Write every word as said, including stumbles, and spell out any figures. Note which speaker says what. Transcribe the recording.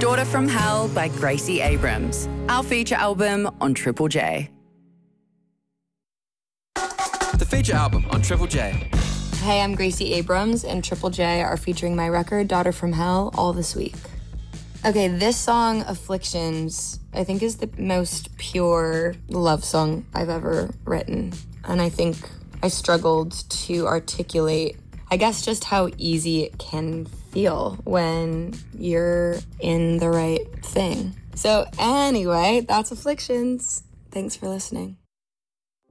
Speaker 1: Daughter from Hell by Gracie Abrams, our feature album on Triple J.
Speaker 2: The feature album on Triple J.
Speaker 3: Hey, I'm Gracie Abrams, and Triple J are featuring my record, Daughter from Hell, all this week. Okay, this song, Afflictions, I think is the most pure love song I've ever written. And I think I struggled to articulate, I guess, just how easy it can feel when you're in the right thing. So anyway, that's Afflictions. Thanks for listening.